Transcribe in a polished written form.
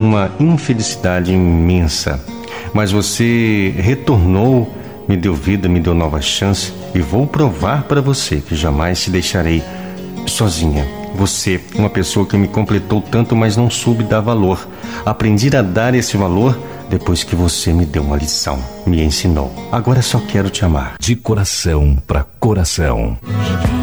uma infelicidade imensa. Mas você retornou, me deu vida, me deu nova chance, e vou provar para você que jamais te deixarei sozinha. Você, uma pessoa que me completou tanto, mas não soube dar valor. Aprendi a dar esse valor depois que você me deu uma lição, me ensinou. Agora só quero te amar. De coração para coração.